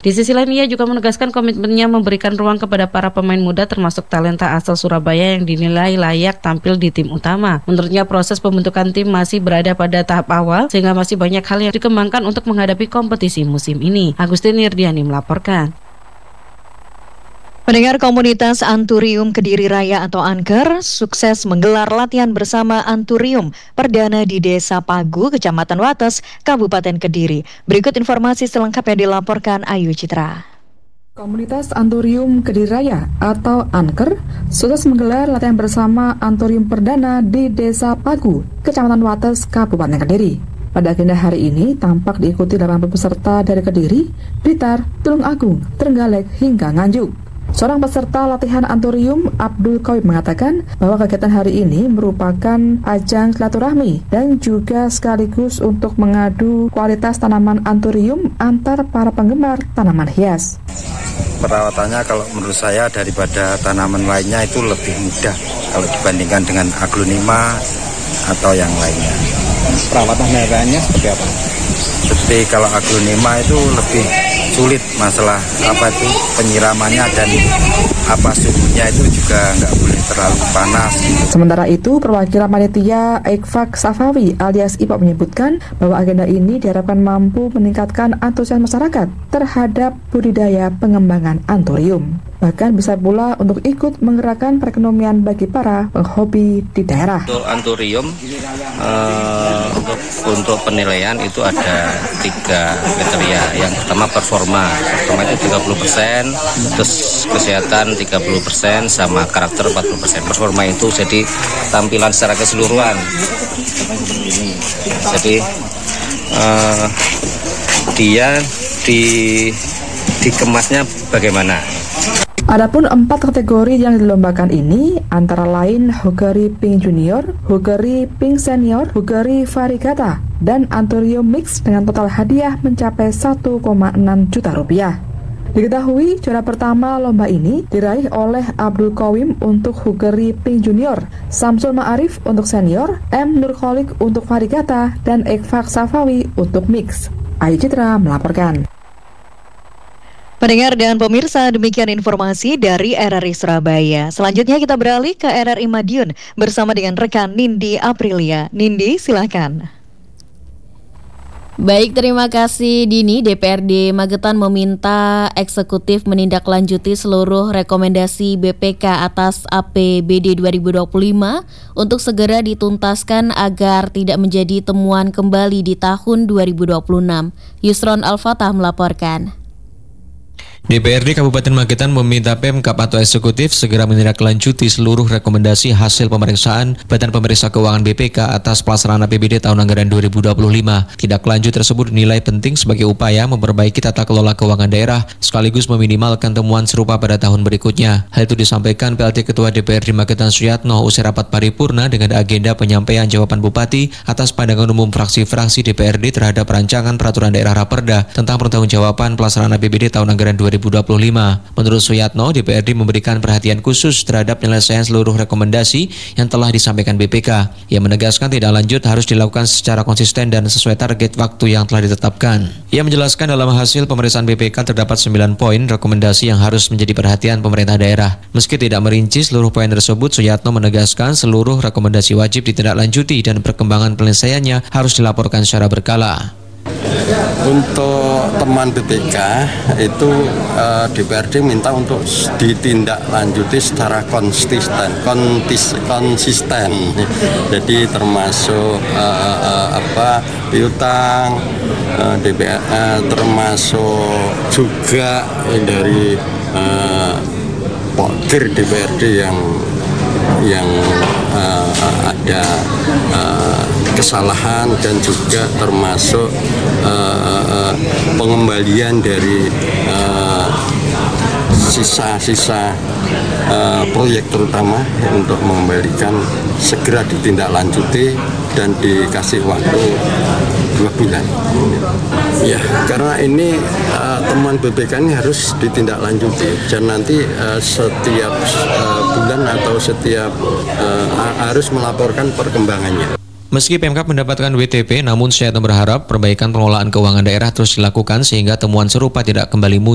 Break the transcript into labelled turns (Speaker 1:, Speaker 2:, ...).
Speaker 1: Di sisi lain, ia juga menegaskan komitmennya memberikan ruang kepada para pemain muda termasuk talenta asal Surabaya yang dinilai layak tampil di tim utama. Menurutnya, proses pembentukan tim masih berada pada tahap awal sehingga masih banyak hal yang dikembangkan untuk menghadapi kompetisi musim ini. Agustin Nirdiani melaporkan.
Speaker 2: Pendengar, komunitas Anturium Kediri Raya atau Anker sukses menggelar latihan bersama Anturium perdana di Desa Pagu, Kecamatan Wates, Kabupaten Kediri. Berikut informasi selengkapnya dilaporkan Ayu Citra.
Speaker 3: Komunitas Anturium Kediri Raya atau Anker sukses menggelar latihan bersama Anturium perdana di Desa Pagu, Kecamatan Wates, Kabupaten Kediri. Pada agenda hari ini tampak diikuti 80 peserta dari Kediri, Blitar, Tulungagung, Trenggalek hingga Nganjuk. Seorang peserta latihan Anturium, Abdul Qawib, mengatakan bahwa kegiatan hari ini merupakan ajang silaturahmi dan juga sekaligus untuk mengadu kualitas tanaman Anturium antar para penggemar tanaman hias.
Speaker 4: Perawatannya kalau menurut saya daripada tanaman lainnya itu lebih mudah kalau dibandingkan dengan aglonema atau yang lainnya.
Speaker 5: Perawatan daerahnya seperti apa?
Speaker 4: Seperti kalau aglonema itu lebih sulit masalah penyiramannya dan suhunya itu juga nggak boleh terlalu panas.
Speaker 3: Sementara itu, perwakilan panitia Ekfak Safawi alias IPOP menyebutkan bahwa agenda ini diharapkan mampu meningkatkan antusias masyarakat terhadap budidaya pengembangan Anturium. Bahkan bisa pula untuk ikut menggerakkan perekonomian bagi para penghobi di daerah.
Speaker 6: Untuk Anturium, untuk penilaian itu ada 3 kriteria. Yang pertama performa itu 30%, terus kesehatan 30%, sama karakter 40%. Performa itu jadi tampilan secara keseluruhan. Jadi dia dikemasnya bagaimana?
Speaker 3: Adapun 4 kategori yang dilombakan ini antara lain Hugari Pink Junior, Hugari Pink Senior, Hugari Variegata, dan Anturium Mix dengan total hadiah mencapai 1,6 juta rupiah. Diketahui juara pertama lomba ini diraih oleh Abdul Qawim untuk Hugari Pink Junior, Samsul Ma'arif untuk Senior, M. Nurkholik untuk Variegata, dan Ekfak Safawi untuk Mix. Ayu Citra melaporkan.
Speaker 2: Pendengar dan pemirsa, demikian informasi dari RRI Surabaya. Selanjutnya kita beralih ke RRI Madiun bersama dengan rekan Nindi Aprilia. Nindi, silakan.
Speaker 7: Baik, terima kasih Dini. DPRD Magetan meminta eksekutif menindaklanjuti seluruh rekomendasi BPK atas APBD 2025 untuk segera dituntaskan agar tidak menjadi temuan kembali di tahun 2026. Yusron Al-Fatah melaporkan.
Speaker 8: DPRD Kabupaten Magetan meminta Pemkab atau eksekutif segera menindaklanjuti seluruh rekomendasi hasil pemeriksaan Badan Pemeriksa Keuangan BPK atas pelaksanaan APBD tahun anggaran 2025. Tindak lanjut tersebut dinilai penting sebagai upaya memperbaiki tata kelola keuangan daerah sekaligus meminimalkan temuan serupa pada tahun berikutnya. Hal itu disampaikan PLT Ketua DPRD Magetan Suyatno usai rapat paripurna dengan agenda penyampaian jawaban Bupati atas pandangan umum fraksi-fraksi DPRD terhadap rancangan peraturan daerah Raperda tentang pertanggungjawaban pelaksanaan APBD tahun anggaran 2025. Menurut Suyatno, DPRD memberikan perhatian khusus terhadap penyelesaian seluruh rekomendasi yang telah disampaikan BPK. Ia menegaskan tindak lanjut harus dilakukan secara konsisten dan sesuai target waktu yang telah ditetapkan. Ia menjelaskan dalam hasil pemeriksaan BPK terdapat 9 poin rekomendasi yang harus menjadi perhatian pemerintah daerah. Meski tidak merinci seluruh poin tersebut, Suyatno menegaskan seluruh rekomendasi wajib ditindaklanjuti dan perkembangan penyelesaiannya harus dilaporkan secara berkala.
Speaker 9: Untuk teman BPK itu DPRD minta untuk ditindaklanjuti secara konsisten. Jadi termasuk piutang, termasuk juga dari Pokdir DPRD yang ada kesalahan dan juga termasuk pengembalian dari sisa-sisa proyek terutama untuk mengembalikan segera ditindaklanjuti dan dikasih waktu 2 bulan. Ya, karena ini temuan BPK ini harus ditindaklanjuti dan nanti setiap bulan atau setiap harus melaporkan perkembangannya.
Speaker 8: Meski Pemkab mendapatkan WTP, namun Suyatno berharap perbaikan pengelolaan keuangan daerah terus dilakukan sehingga temuan serupa tidak kembali muncul.